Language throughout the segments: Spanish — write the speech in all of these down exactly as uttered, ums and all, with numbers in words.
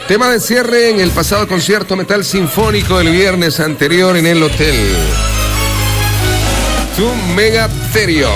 Tema de cierre en el pasado concierto metal sinfónico del viernes anterior en el hotel. Tu Megatherion.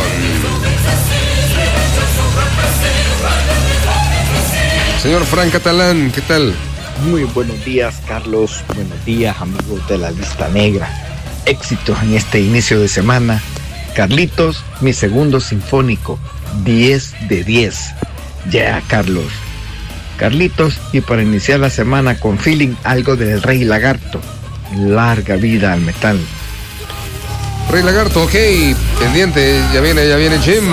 Señor Frank Catalán, ¿qué tal? Muy buenos días, Carlos. Buenos días, amigos de la lista negra. Éxitos en este inicio de semana. Carlitos, mi segundo sinfónico, diez de diez. Ya, yeah, Carlos. Carlitos, y para iniciar la semana con feeling, algo del Rey Lagarto. Larga vida al metal. Rey Lagarto, ok, pendiente, ya viene, ya viene Jim.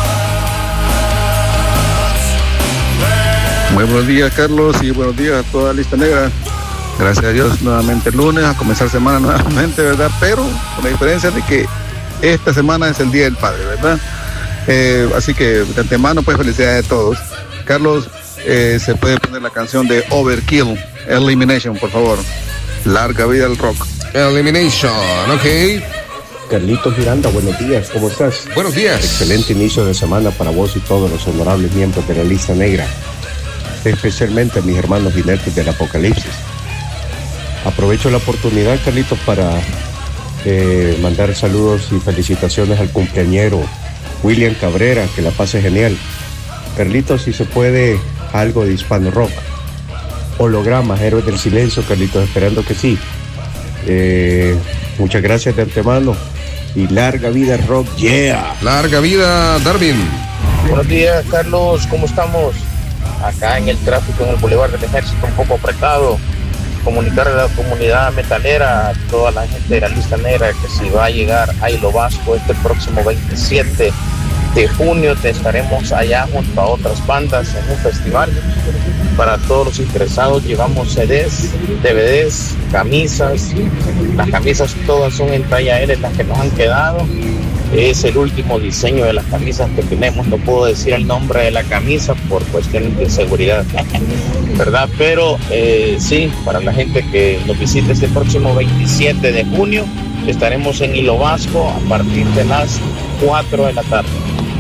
Muy buenos días, Carlos, y buenos días a toda la lista negra. Gracias a Dios, nuevamente el lunes, a comenzar semana nuevamente, ¿verdad? Pero con la diferencia de que esta semana es el Día del Padre, ¿verdad? Eh, así que de antemano, pues felicidades a todos. Carlos, eh, se puede poner la canción de Overkill, Elimination, por favor. Larga vida al rock. Elimination, ok. Carlitos Miranda, buenos días, ¿cómo estás? Buenos días. Excelente inicio de semana para vos y todos los honorables miembros de la lista negra, especialmente a mis hermanos jinetes del Apocalipsis. Aprovecho la oportunidad, Carlitos, para eh, mandar saludos y felicitaciones al cumpleañero William Cabrera, que la pase genial. Carlitos, si se puede, algo de hispano rock. Hologramas, Héroes del Silencio, Carlitos, esperando que sí. Eh, muchas gracias de antemano y larga vida rock, yeah. Larga vida, Darwin. Buenos días, Carlos, ¿cómo estamos? Acá en el tráfico en el Boulevard del Ejército, un poco apretado. Comunicar a la comunidad metalera, a toda la gente de la lista negra, que si va a llegar a Hilo Vasco este próximo veintisiete de junio, te estaremos allá junto a otras bandas en un festival. Para todos los interesados, llevamos C Ds, D V Ds, camisas. Las camisas todas son en talla L, las que nos han quedado. Es el último diseño de las camisas que tenemos. No puedo decir el nombre de la camisa por cuestiones de seguridad, ¿verdad? Pero eh, sí, para la gente que nos visite este próximo veintisiete de junio, estaremos en Hilo Vasco a partir de las cuatro de la tarde.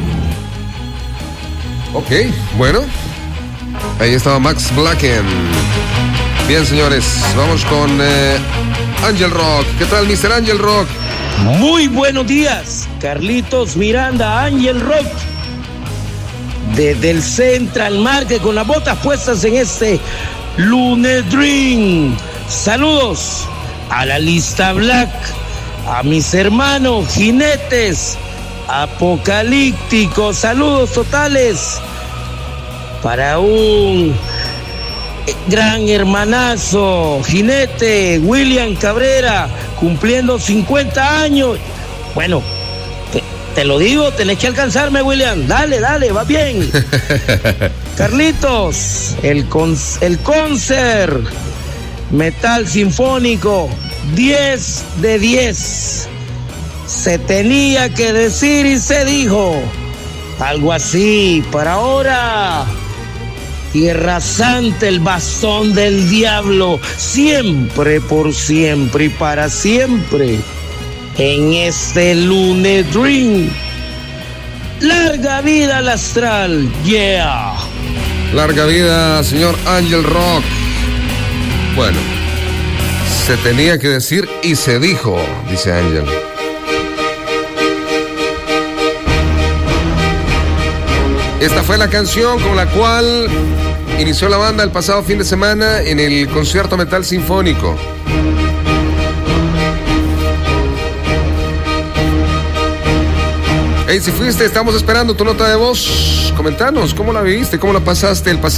Ok, bueno. Ahí estaba Max Blacken. Bien, señores, vamos con eh, Angel Rock. ¿Qué tal, mister Angel Rock? Muy buenos días, Carlitos Miranda, Angel Rock. Desde el Central Market con las botas puestas en este Lunes Dream. Saludos a la lista Black, a mis hermanos jinetes apocalípticos. Saludos totales para un gran hermanazo, jinete William Cabrera, cumpliendo cincuenta años. Bueno, te, te lo digo, tenés que alcanzarme, William. Dale, dale, va bien. Carlitos, el, con, el concert metal sinfónico, diez de diez. Se tenía que decir y se dijo. Algo así, para ahora. Tierra Santa, el bastón del diablo, siempre, por siempre y para siempre, en este Lunes Dream. Larga vida al astral, yeah. Larga vida, señor Angel Rock. Bueno, se tenía que decir y se dijo, dice Angel. Esta fue la canción con la cual inició la banda el pasado fin de semana en el concierto metal sinfónico. Hey, si fuiste, estamos esperando tu nota de voz. Comentanos, ¿cómo la viviste? ¿Cómo la pasaste el pasado?